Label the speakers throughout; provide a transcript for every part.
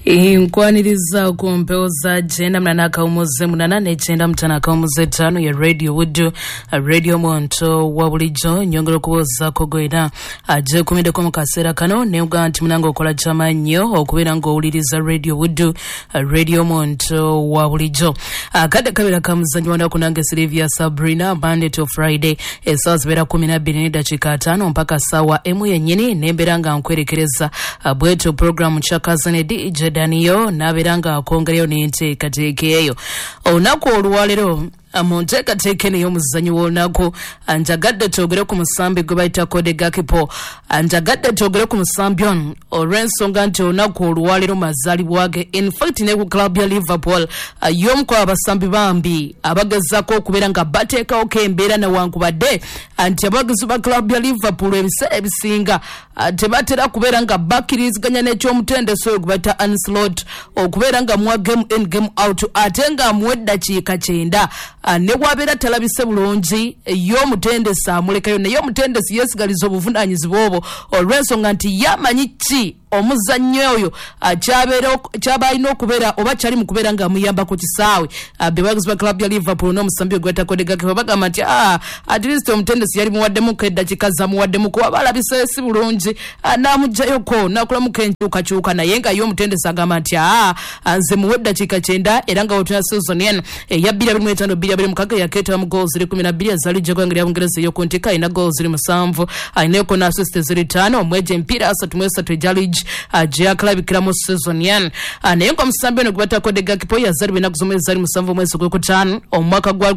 Speaker 1: Inkwaniriza kumpeoza jenda mnanaka umuze munanane jenda mtanaka umuze tano ya Radio Wudu, Radio Monto wabulijo nyongero kuboza kogoida aje kumide kwa mkasera kano neuga anti mnango kola chama nyo okubira ngo uliriza Radio Wudu, Radio Monto wabulijo kada kabira kamuzanyi wanda kunange Silvia Sabrina Monday to Friday esawa zibera 12 dakika 5 mpaka sawa emu yenyini nemberanga nkwerekereza bwetu program chakazane DJ Daniyo nabiranga akongereyo n'enteekateekeeyo olunaku olwalero amonteekateekeneyo omuzannyi w'olunaku anjagadde twogere ku musambi gwe bayita Kode Gakipo anjagadde twogere ku musambi ono olw'ensonga nti olunaku olwalero mazaalibwa ge in fact ne ku club ya Liverpool y'omu ku abasambi bambi abagezaako okubeera nga bateekawo embeera newankubadde anti abagizi ba club ya Liverpool ebiseera ebisinga tebatera kubeera nga bakkiriziganya n'ekyomutendesi oyo gwe bayita Ancelotti okubeera nga muwa game in game out ate nga amuwa eddakiika 9 ne wabeera talabise bulungi y'omutendesi amulekayo naye omutendesi yeesigaliza obuvunaanyizibwa obwo olw'ensonga nti yamanyi ki omuzannyo oyo kyaba alina okubeera oba kyali mu kubeera nga amuyamba ku kisaawe bebagizi ba club ya Liverpool n'omusambi ogweta Kode Gakipo bagamba nti at least omutendesi yali muwaddemuko eddakiika zamuwaddemuko waba alabise si bulungi n'amugjayoko n'akulamuko enkyukakyuka naye nga ye omutendesi agamba nti nze muwe eddakiika 9 era nga wetuna season eno eya 2025-26 yakeeta mu goals 12 ezaalijja gwanga lya Bungereza ey'okuntika alina goals 7 alinako n'assist 5 omweje empiira 33 ejaliji ajia kalabikira mu season yan naye ngo musambi ono gwata Kode Gakipo yazalibwa ennaku z'omwezi 7 mwezi gw'okutaano omwaka gwa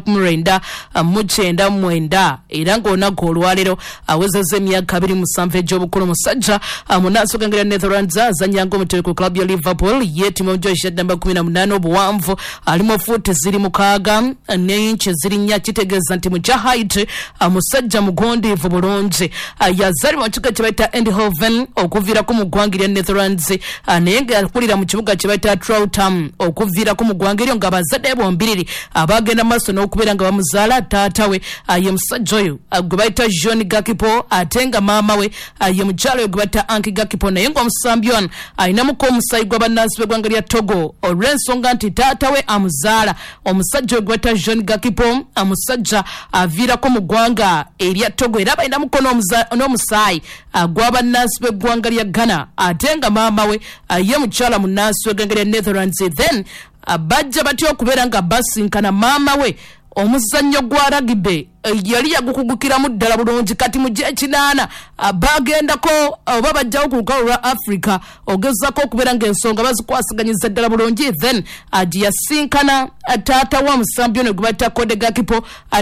Speaker 1: 1999 era ng'olunaku olwalero awezezza emyaka 27 egy'obukulu omusajja mu maaso g'engeri ya Netherlands azannyanga omutwe ku club ya Liverpool yeetima omujoyisha namba 18 obuwanvu alimu fuuti ziri 6 n'inchi ziri 4 kitegeeza nti mu kya height musajja mugondiivu bulungi yazalibwa mu kibuga kye bayita Eindhoven okuviirako mu ggwanga lya Netherlands naye nga yakulira mu kibuga kye bayita Troughton okuviirako mu ggwanga eryo nga bazadde bombiriri abagenda maaso n'okubeera nga bamuzaala taata we ye musajja oyo gwe bayita John Gakipo ate nga maama we ye mukyala oyo gwe bayita Anki Gakipo naye nga omusambi ono alinamuko omusayi gw'abannansi b'eggwanga lya Togo olw'ensonga nti taata we amuzaala omusajja oyo gwe bayita John Gakipo omusajja aviirako mu ggwanga erya Togo era balinamuko n'omusaayi gw'abannansi b'eggwanga lya Ghana ate nga maama we ye mukyala munnansi w'eggwanga lya Netherlands then bajja batya okubeera nga basinkana maama we omuzannyo gwa rugby yali yagukugukiramu ddala bulungi kati mu G8 bagendako oba bajjawo ku lukalu lwa Africa ogezako okubeera ng'ensonga bazikwasiganyiza ddala bulungi then yasinkana taata wa musambi ono gwe bayita Kode Gakipo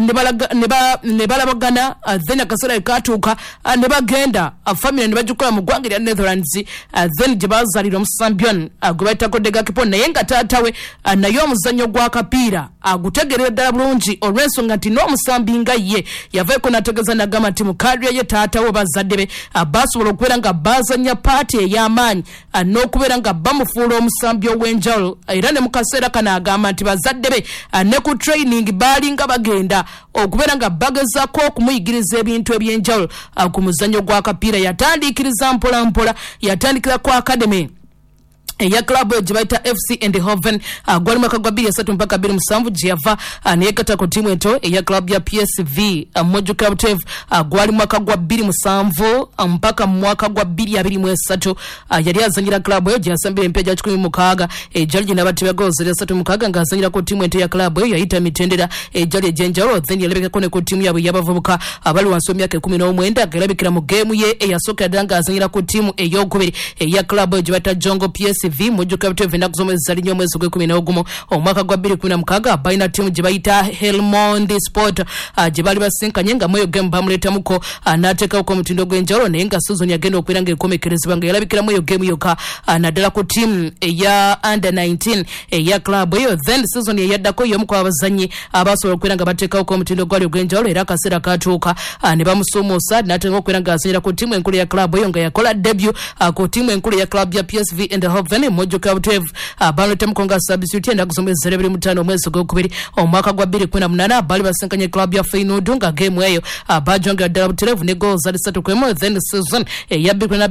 Speaker 1: ne balabagana then akaseera katuuka ne bagenda family ne bagikola mu ggwanga lya Netherlands then gye bazaalira omusambi ono gwe bayita Kode Gakipo naye nga taata we naye omuzannyo gwa kapiira agutegerera ddala bulungi olw'ensonga nti n'omusambi nga ye yavaeko nategeza nagamba nti mu kadya ye taata we bazadde be basobola okubeera nga bazanya paati ey'amaanyi n'okubeera nga bamufuula omusambi ow'enjawulo era ne mu kaseera kano agamba nti bazadde be ne ku training baalinga bagenda okubeera nga bagezaako okumuyigiriza ebintu eby'enjawulo ku muzannyo gwa kapiira yatandiikiriza mpolampola yatandikira ku academy eya club gye bayita FC Eindhoven gwali mwaka gwa 2003 mpaka 2007 gye yava neyegatta ku tiimu ento eya club ya PSV Mojo Captive gwali mwaka gwa 2007 mpaka mwaka gwa 2023 yali azanyira club eyo gye yasambira empeja 16 ejali gye n'abattibwa goals 36 ng'azanyira ku tiimu ento eya club eyo yayita mitendera ejali egy'enjawulo then yalabikako ne ku tiimu yaabwe y'abavubuka abali wansi w'emyaka 19 ng'erabikira mu geemu ye eyasooka ddala ng'azanyira ku tiimu ey'okubiri eya club eyo gye bayita Jongo PSV Mojo Captive ennaku z'omwezi zali omwezi gw'e11 omwaka gwa 2016 balina ttiimu gye bayita Helmond Sport gye baali basinkanye nga mweyo game bamuleetamuko n'ateekawoko omutindo gw'enjawulo naye nga season yagenda okubeera ng'ekomekerezebwa nga yalabikiramu eyo game yokka naddala ku ttiimu eya under 19 eya club eyo then season eyaddako y'omu ku abazannyi abasobola okubeera nga bateekawoko omutindo gwali ogw'enjawulo era akaseera katuuka ne bamusuumuusa n'ateeka okubeera ng'azanyira ku ttiimu enkulu ya club eyo nga yakola debut ku ttiimu enkulu ya club ya PSV Eindhoven then Mojo Club balo temukonga substitute enda kusomeza 25 omwezi gw'okubiri omwaka gwa 2018 bali basenkanye club ya Feyenoord nga game eyo bajonga ddala buterevu ne goals ali 3-1 then season ya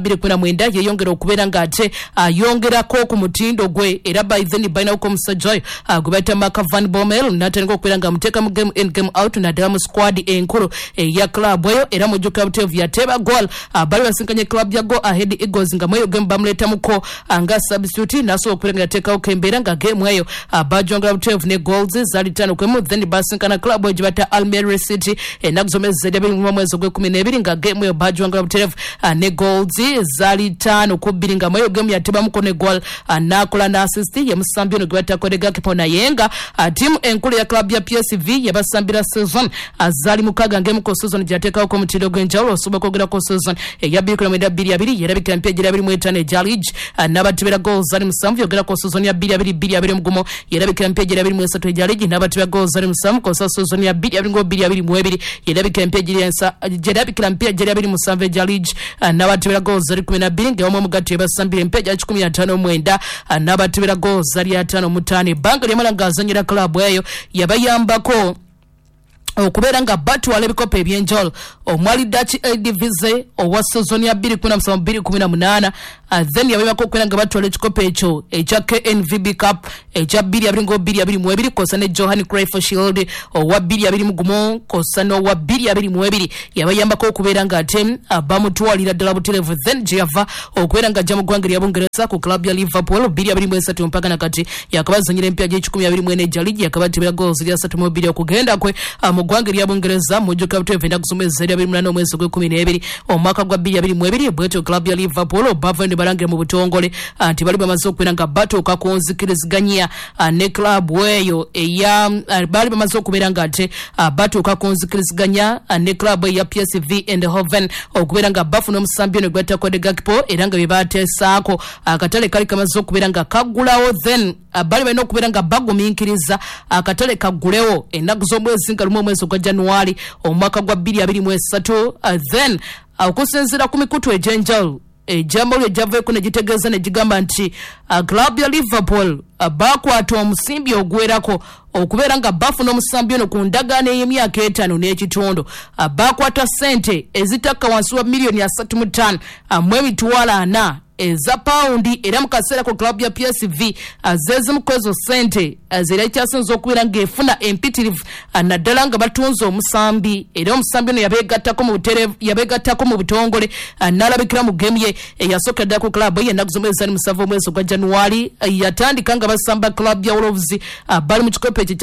Speaker 1: 2019 yeyongera okubeera nga ate yongerako ku mutindo gwe era by then bayina ko musajjayo gubata Mark van Bommel natandika okubeera nga muteka mu game in game out na ddala mu squad enkulu ya club eyo era Mojo Club yateba goal bali basenkanye club ya Go Ahead Eagles nga mweyo game bamuleta muko anga substitute naso okubeera nga teka okembera nga game eyo bajonga buterevu ne goals zali 5-1 then basenkana club eyo bata Almeria City nakuzomeza 2 mwezi gwe12 nga game eyo bajonga buterevu ne goals zali 5-2 nga mweyo game yateba muko ne goal nakola na assist ya musambi no gwata kodega kipona yenga team enkulu ya club ya PSV yabasambira season azali mukaga ngemu ko season jateka ko mutiro gwenjalo osoba kogera ko season ya 2022 yerabika mpya jira 25 Jalij nabatibera goals zali musambi yogera ko season ya 2022 mugumo yerabika mpya jira 23 Jalij nabatibera goals zali musambi ko season ya 2022 yerabika mpya jira yerabika mpya jira 27 Jalij nabatibera goals zali 12 ngemo mugati yabasambira mpya jira 15 mwenda nabatibera goals zali 5-5 banga lyamala azanyira club eyo yabayambako okubeera nga batu wale bikopo ebyenjolo omwali Dutch Eredivisie owa season ya 2017-2018 then yabako okubeera nga batu wale ekikopo ekyo ekya KNVB Cup ekya 2022 kosa ne Johan Cruyff Shield owa 2021 kosa no wa 2022 yabayambako okubeera nga ate bamutwalira ddala buterevu then java okubeera nga ajja mu ggwanga lya Bungereza ku club ya Liverpool 2023 mpaka nakati yakabazanyira empya gye 14 League yakabatibira goals lya 3 okugenda kwe mugwanga lya Bungereza Mojo Club evenda kusomeza 28 omwezi gwe12 omwaka gwa 2022 bweto club ya Liverpool bavende barangira mu butongole anti bali bamaze okubeera nga bato kakonzikiriziganya ne club weyo eya bali bamaze okubeera nga ate bato kakonzikiriziganya ne club ya PSV Eindhoven okubeera nga bafuna omusambi no gwata Code Gakpo era nga bebatesaako akatale kali kamaze okubeera nga kagulawo then bali balina okubeera nga bagumiikiriza akatale kagulewo ennaku z'omwezi nga lumu omwezi gwa January omwaka gwa 2023 then okusinziira ku mikutu egy'enjawulo ejambo lyo javaeko ne gitegeeza ne gigamba nti club ya Liverpool bakwata omusimbi ogwerako okubeera nga bafuna omusambi ono ku ndagaano ey'emyaka 5 n'ekitundu bakwata sente ezitakka wansi wa $3.5 mu emitwalo 4 eza paundi era mu kaseera ku club ya PSV azezimu kwezo sente azera ekyasinza okubeera ng'efuna empitirivu naddala nga batunze omusambi era omusambi ono yabeegattako mu butongole n'alabikira mu gemu ye eyasooka ddala ku club ye ennaku z'omwezi 7 omwezi gwa January yatandika nga basamba club ya Wolves bali mu kikopo ekyo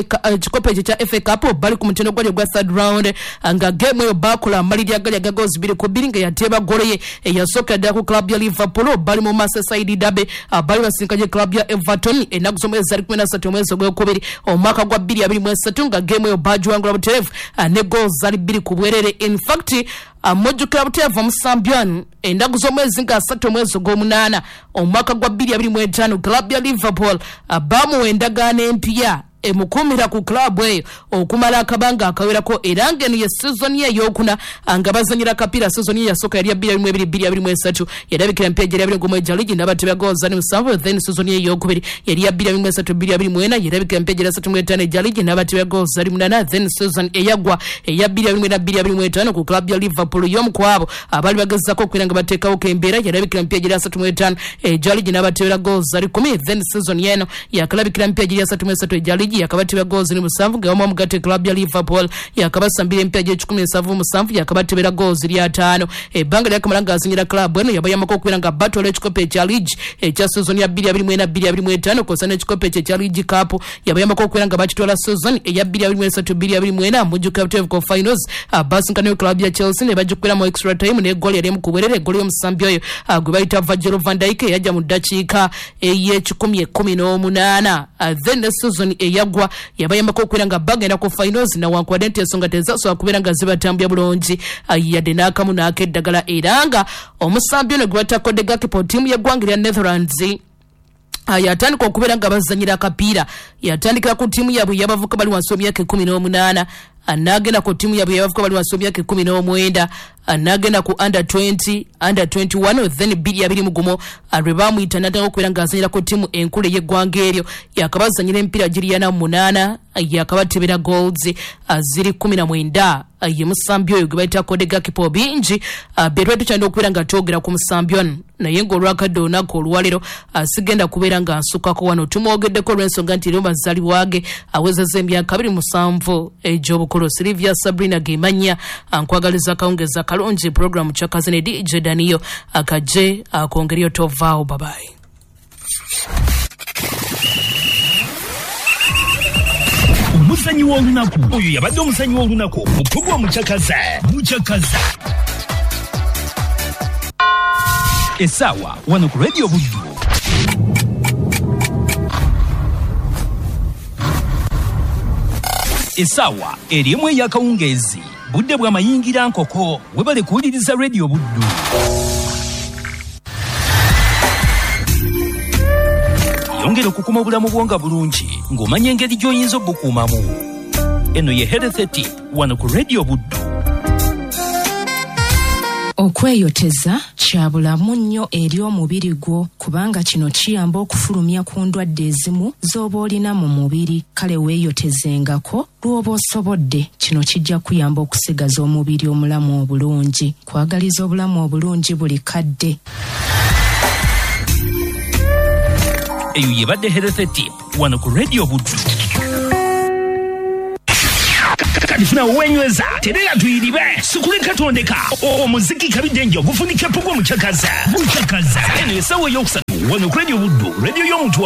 Speaker 1: kya FA Cup bali ku mutindo gwalyo gwa 3rd round nga gemu eyo bakola amaliri agali aga goals 2-2 nga yateeba gole ye eyasooka ddala ku club ya Liverpool bali mu Merseyside derby bali basinkanye club ya Everton ennaku z'omwezi 13 omwezi gw'okubiri omwaka gwa 2023 nga game eyo bagiwangula buterevu ne goals zali 2 ku bwerere. In fact Mojo Club omusambyano ennaku z'omwezi nga 3 omwezi gw'omunaana omwaka gwa 2025 club ya Liverpool bamuwa endagaano empya emukumira ku club eyo okumala akabanga akawerako era ngeno ye season ye yokuna nga bazanyira kapira season ye yasoka yali 2022-2023 yalabikira mpya jeri 20 League nabatebya goals ani musanvu then season ye yokubiri yali 2023-2024 yalabikira mpya jeri 35 League nabatebya goals ali 8 then season eyagwa eya 2024-2025 ku club ya Liverpool yomukwabo abali bagezako kwira nga batekawo kembera yalabikira mpya jeri 35 League nabatebya goals ali 10 then season yeno yakalabikira mpya jeri 33 yakabatibya goals ni musanvu gawa mugate club ya Liverpool yakabasambira empya je 17 musanvu yakabatibira goals lya 5 ebanga lyakamala azinyira club eno yabayamako okubeera nga battle ekikope ekya league ekya season ya 2024-2025 kosana ekikope ekya league cup yabayamako okubeera nga bakitwala season eya 2023-2024 Mojo Club ko finals basinkana club ya Chelsea ne bajukwera mu extra time ne goal yali mukuberere goal y'omusambi oyo gwe bayita Virgil van Dijk yajja mu dakiika eye-18 then the season yagwa yabayambako okubeera nga bagenda ku finals na wankwadde nti ensonga tezasobola kubeera nga zibatambya bulungi yadde n'akamu n'akeddagala era nga omusambi ono gwe batta Code Gakpo ttiimu y'eggwanga lya Netherlands yatandika okubeera nga bazanyira akapiira yatandikira ku ttiimu yaabwe yabavuka bali wansi w'emyaka 18 anagenda ku timu yabu yabavuka bali wasomya 19 anagenda ku under 20 under 21 then bidi abiri mugumo areba mu itanata okwera ngazanyira ku timu enkule yeggwanga eryo yakabazanyira empira giri yana 8 yakabatebera goals ziri 19 ye musambyo oyo gbaita kodega kipo bingi betwetu cyane okwera nga togera ku musambyo naye ngo lwakadde onako olwalero asigenda kubeera nga nsukako wano tumwogeddeko olw'ensonga nti lyo bazali wage awezeza emyaka 27 egy'obukulu. Silvia Sabrina Gemanya ankwagaliza kawungeza kalungi program kyakazi ne DJ Daniyo akaje akongeriyo tovao. Babayi
Speaker 2: omusanyi w'olunaku oyo yabadde omusanyi w'olunaku mukugwa mukyakaza essaawa wano ku Radio Buddu. Essaawa erimu ey'akawungeezi budde bw'amayingira nkoko webale kuwuliriza Radio Buddu. Yongera okukuma obulamu bwonga bulungi ng'omanya engeri gy'oyinza obukuumamu. Eno ye Health Tip wano ku Radio Buddu.
Speaker 3: Okweyoteza kya bulamu nnyo eri omubiri gwo kubanga kino kiyamba okufulumya ku ndwadde ezimu z'oba olina mu mubiri. Kale weeyotezengako lw'oba osobodde. Kino kijja kuyamba okusigaza omubiri omulamu obulungi. Kwagaliza obulamu obulungi buli kadde.
Speaker 2: Eyo yebadde Health Tip wano ku Radio Buddu. Kadifuna uwenyweza terera tuyiribe sikuleka tondeka omuziki kabiddenje ogufunika pugwa mukyakaza eno esawa y'okusatu wano ku Radio Buddu, radio y'omuntu